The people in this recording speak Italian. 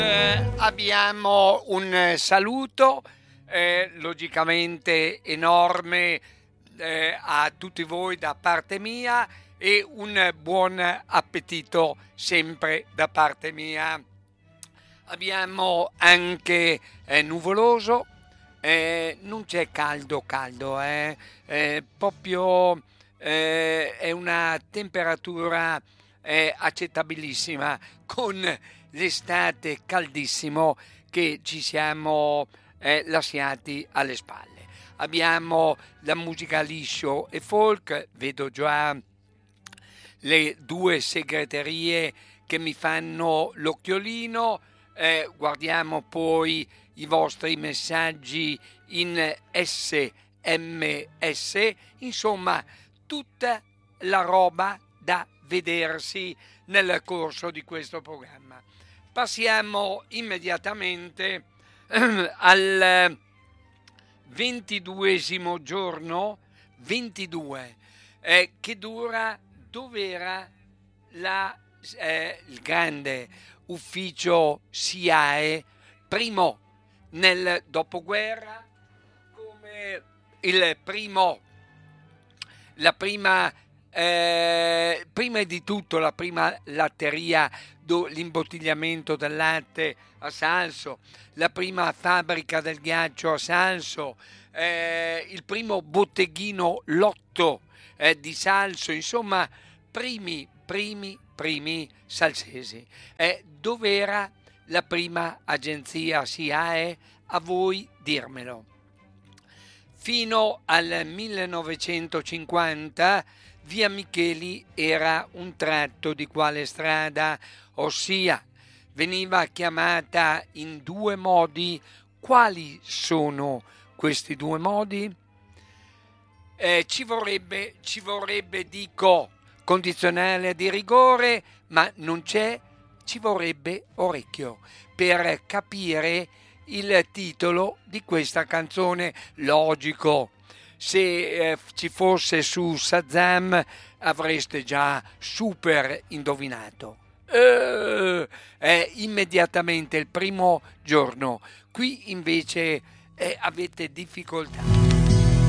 Abbiamo un saluto logicamente enorme a tutti voi da parte mia e un buon appetito sempre da parte mia. Abbiamo anche nuvoloso, non c'è caldo, proprio è una temperatura accettabilissima con l'estate caldissimo che ci siamo lasciati alle spalle. Abbiamo la musica liscio e folk, vedo già le due segreterie che mi fanno l'occhiolino, guardiamo poi i vostri messaggi in SMS, insomma tutta la roba da vedersi nel corso di questo programma. Passiamo immediatamente al 22esimo giorno, 22, che dura dov'era il grande ufficio SIAE, primo nel dopoguerra, come prima di tutto la prima latteria, l'imbottigliamento del latte a Salso, la prima fabbrica del ghiaccio a Salso, il primo botteghino Lotto di Salso, insomma primi salsesi. Dov'era la prima agenzia SIAE? A voi dirmelo. Fino al 1950 via Micheli era un tratto di quale strada, ossia veniva chiamata in due modi. Quali sono questi due modi? Ci vorrebbe, dico, condizionale di rigore, ma non c'è, ci vorrebbe orecchio per capire il titolo di questa canzone. Logico, se ci fosse su Shazam avreste già super indovinato. Immediatamente il primo giorno, qui invece avete difficoltà.